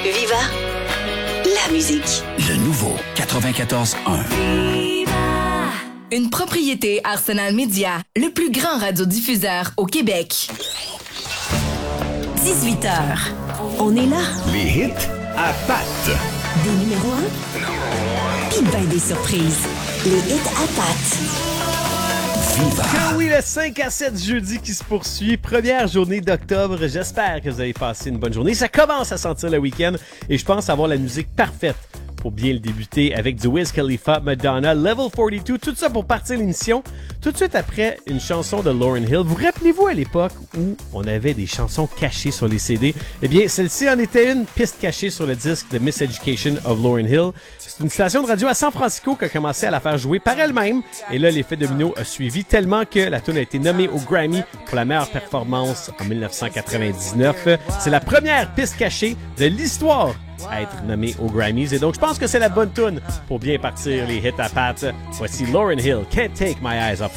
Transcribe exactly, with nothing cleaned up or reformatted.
Viva, la musique. Le nouveau quatre-vingt-quatorze un. Une propriété Arsenal Média, le plus grand radiodiffuseur au Québec. dix-huit heures. On est là. Les hits à patte. Des numéros un. Puis ben des surprises. Les hits à patte. Que oui, le cinq à sept jeudi qui se poursuit. Première journée d'octobre. J'espère que vous avez passé une bonne journée. Ça commence à sentir le week-end et je pense avoir la musique parfaite pour bien le débuter avec du Wiz Khalifa, Madonna, Level quarante-deux, tout ça pour partir l'émission. Tout de suite après une chanson de Lauryn Hill. Vous rappelez-vous à l'époque où on avait des chansons cachées sur les C D? Eh bien, celle-ci en était une, piste cachée sur le disque de Miss Education of Lauryn Hill. C'est une station de radio à San Francisco qui a commencé à la faire jouer par elle-même. Et là, l'effet domino a suivi tellement que la tune a été nommée au Grammy pour la meilleure performance en dix-neuf cent quatre-vingt-dix-neuf. C'est la première piste cachée de l'histoire à être nommé aux Grammys. Et donc, je pense que c'est la bonne tune pour bien partir les hits à patte. Voici Lauryn Hill, Can't Take My Eyes Off